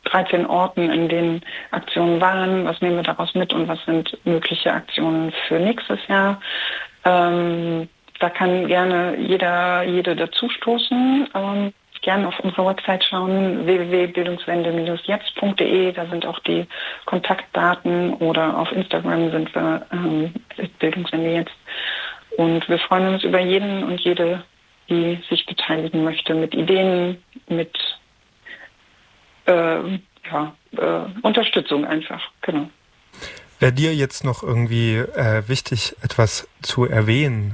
13 Orten, in denen Aktionen waren, was nehmen wir daraus mit und was sind mögliche Aktionen für nächstes Jahr. Da kann gerne jede dazustoßen. Gerne auf unserer Website schauen, www.bildungswende-jetzt.de, da sind auch die Kontaktdaten, oder auf Instagram sind wir Bildungswende jetzt. Und wir freuen uns über jeden und jede, die sich beteiligen möchte, mit Ideen, mit Unterstützung einfach, genau. Wäre dir jetzt noch irgendwie wichtig, etwas zu erwähnen?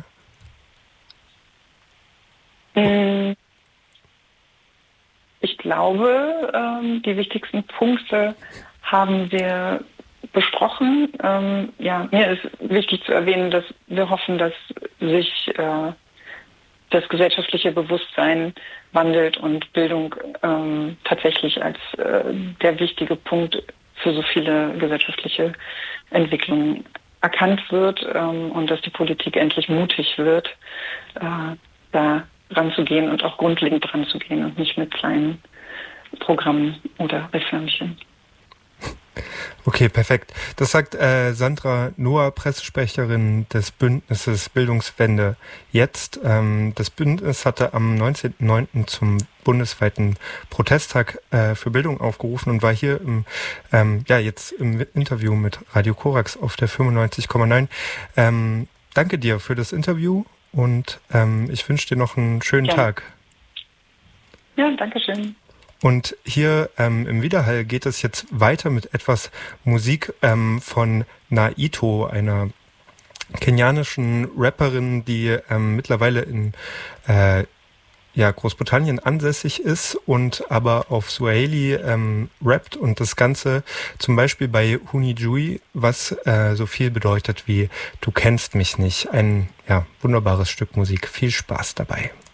Ich glaube, die wichtigsten Punkte haben wir besprochen. Mir ist wichtig zu erwähnen, dass wir hoffen, dass sich das gesellschaftliche Bewusstsein wandelt und Bildung tatsächlich als der wichtige Punkt für so viele gesellschaftliche Entwicklungen erkannt wird, und dass die Politik endlich mutig wird, da ranzugehen und auch grundlegend ranzugehen und nicht mit kleinen Programmen oder Reformchen. Okay, perfekt. Das sagt Sandra Noah, Pressesprecherin des Bündnisses Bildungswende jetzt. Das Bündnis hatte am 19.09. zum bundesweiten Protesttag für Bildung aufgerufen und war hier jetzt im Interview mit Radio Korax auf der 95,9. Danke dir für das Interview und ich wünsche dir noch einen schönen Tag. Ja, danke schön. Und hier im Widerhall geht es jetzt weiter mit etwas Musik von Naito, einer kenianischen Rapperin, die mittlerweile in Großbritannien ansässig ist und aber auf Swahili rappt, und das Ganze zum Beispiel bei Hunijui, was so viel bedeutet wie "Du kennst mich nicht". Ein wunderbares Stück Musik. Viel Spaß dabei.